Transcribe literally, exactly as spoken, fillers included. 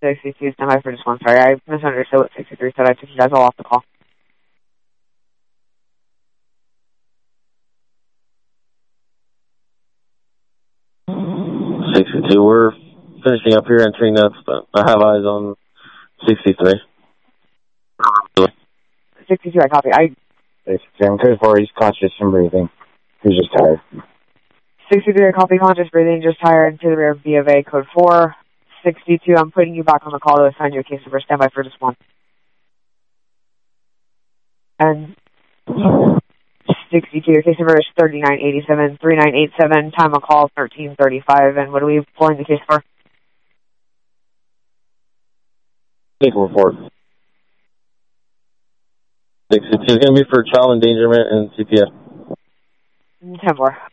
sixty-two, stand by for just one. Sorry, I misunderstood what sixty-three said. I took you guys all off the call. sixty-two, we're finishing up here, entering up. I have eyes on sixty-three. sixty-two, I copy. I. sixty-two, I'm code four, he's conscious and breathing. He's just tired. sixty-three, I copy, conscious breathing, just tired, to the rear of B of A, code four. sixty-two, I'm putting you back on the call to assign you a case number. Stand by for just one. And sixty-two, your case number is thirty-nine eighty-seven, thirty-nine eighty-seven, time of call thirteen thirty-five, and what are we pulling the case for? Vehicle report. sixty-two is going to be for child endangerment and C P S. ten four.